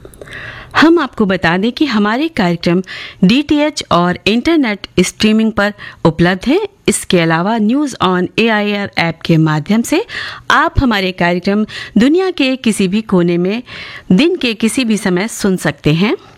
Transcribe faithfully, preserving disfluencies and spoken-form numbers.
हम आपको बता दें कि हमारे कार्यक्रम डी टी एच और इंटरनेट स्ट्रीमिंग पर उपलब्ध हैं। इसके अलावा news on A I R app के माध्यम से आप हमारे कार्यक्रम दुनिया के किसी भी कोने में दिन के किसी भी समय सुन सकते हैं।